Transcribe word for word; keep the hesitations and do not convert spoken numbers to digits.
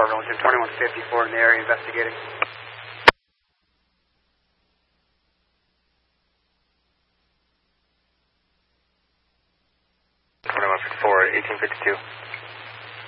Religion twenty-one fifty-four in the area investigating. twenty-one fifty-four, eighteen fifty-two.